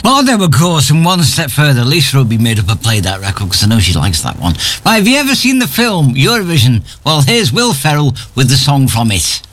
Well, there of course, and one step further, Lisa Ruby made up a Play That record because I know she likes that one. Right, have you ever seen the film Eurovision? Well, here's Will Ferrell with the song from it.